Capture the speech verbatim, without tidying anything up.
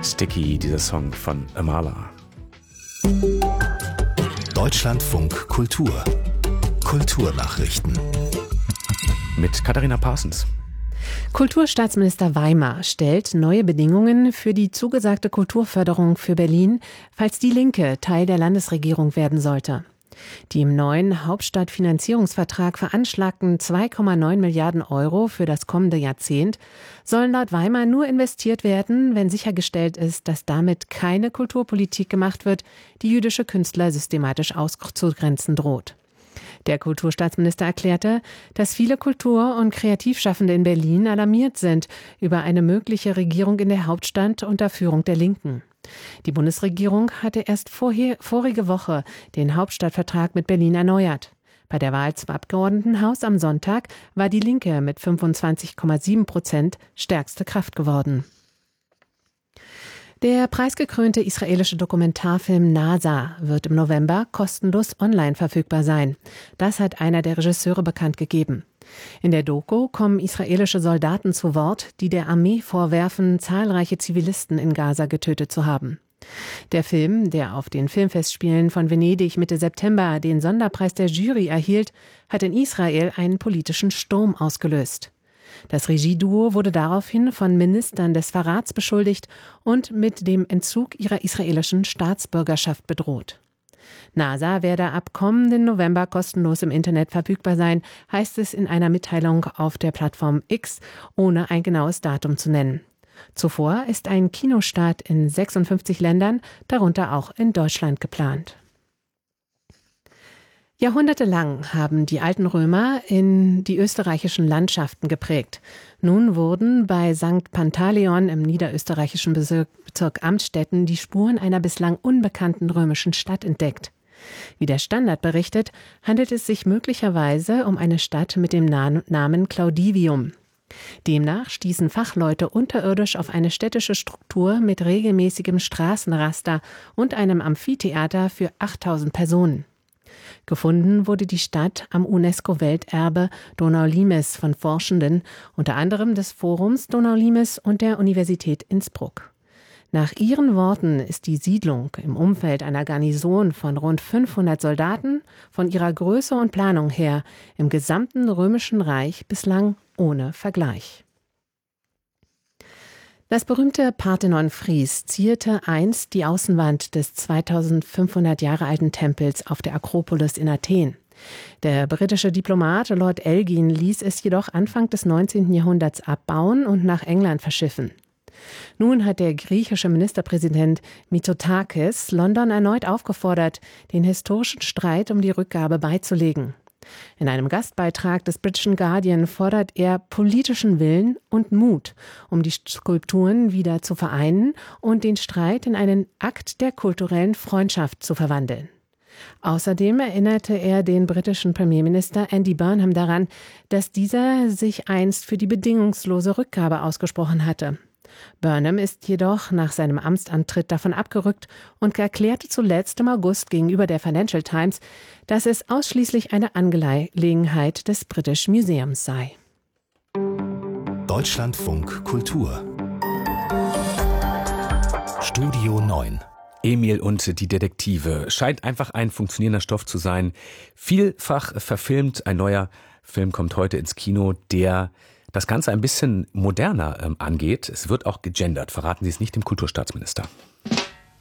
Sticky, dieser Song von Amala. Deutschlandfunk Kultur. Kulturnachrichten. Mit Katharina Parsons. Kulturstaatsminister Weimer stellt neue Bedingungen für die zugesagte Kulturförderung für Berlin, falls die Linke Teil der Landesregierung werden sollte. Die im neuen Hauptstadtfinanzierungsvertrag veranschlagten zwei Komma neun Milliarden Euro für das kommende Jahrzehnt sollen laut Weimer nur investiert werden, wenn sichergestellt ist, dass damit keine Kulturpolitik gemacht wird, die jüdische Künstler systematisch auszugrenzen droht. Der Kulturstaatsminister erklärte, dass viele Kultur- und Kreativschaffende in Berlin alarmiert sind über eine mögliche Regierung in der Hauptstadt unter Führung der Linken. Die Bundesregierung hatte erst vorher, vorige Woche den Hauptstadtvertrag mit Berlin erneuert. Bei der Wahl zum Abgeordnetenhaus am Sonntag war die Linke mit fünfundzwanzig Komma sieben Prozent stärkste Kraft geworden. Der preisgekrönte israelische Dokumentarfilm NASA wird im November kostenlos online verfügbar sein. Das hat einer der Regisseure bekannt gegeben. In der Doku kommen israelische Soldaten zu Wort, die der Armee vorwerfen, zahlreiche Zivilisten in Gaza getötet zu haben. Der Film, der auf den Filmfestspielen von Venedig Mitte September den Sonderpreis der Jury erhielt, hat in Israel einen politischen Sturm ausgelöst. Das Regieduo wurde daraufhin von Ministern des Verrats beschuldigt und mit dem Entzug ihrer israelischen Staatsbürgerschaft bedroht. NASA werde ab kommenden November kostenlos im Internet verfügbar sein, heißt es in einer Mitteilung auf der Plattform X, ohne ein genaues Datum zu nennen. Zuvor ist ein Kinostart in sechsundfünfzig Ländern, darunter auch in Deutschland, geplant. Jahrhundertelang haben die alten Römer in die österreichischen Landschaften geprägt. Nun wurden bei Sankt Pantaleon im niederösterreichischen Bezirk, Bezirk Amstetten die Spuren einer bislang unbekannten römischen Stadt entdeckt. Wie der Standard berichtet, handelt es sich möglicherweise um eine Stadt mit dem Namen Claudivium. Demnach stießen Fachleute unterirdisch auf eine städtische Struktur mit regelmäßigem Straßenraster und einem Amphitheater für achttausend Personen. Gefunden wurde die Stadt am UNESCO-Welterbe Donaulimes von Forschenden, unter anderem des Forums Donaulimes und der Universität Innsbruck. Nach ihren Worten ist die Siedlung im Umfeld einer Garnison von rund fünfhundert Soldaten von ihrer Größe und Planung her im gesamten Römischen Reich bislang ohne Vergleich. Das berühmte Parthenon-Fries zierte einst die Außenwand des zweitausendfünfhundert Jahre alten Tempels auf der Akropolis in Athen. Der britische Diplomat Lord Elgin ließ es jedoch Anfang des neunzehnten Jahrhunderts abbauen und nach England verschiffen. Nun hat der griechische Ministerpräsident Mitsotakis London erneut aufgefordert, den historischen Streit um die Rückgabe beizulegen. In einem Gastbeitrag des Britischen Guardian fordert er politischen Willen und Mut, um die Skulpturen wieder zu vereinen und den Streit in einen Akt der kulturellen Freundschaft zu verwandeln. Außerdem erinnerte er den britischen Premierminister Andy Burnham daran, dass dieser sich einst für die bedingungslose Rückgabe ausgesprochen hatte. Burnham ist jedoch nach seinem Amtsantritt davon abgerückt und erklärte zuletzt im August gegenüber der Financial Times, dass es ausschließlich eine Angelegenheit des British Museums sei. Deutschlandfunk Kultur Studio neun. Emil und die Detektive scheint einfach ein funktionierender Stoff zu sein. Vielfach verfilmt. Ein neuer Film kommt heute ins Kino, der das Ganze ein bisschen moderner ähm, angeht. Es wird auch gegendert. Verraten Sie es nicht dem Kulturstaatsminister.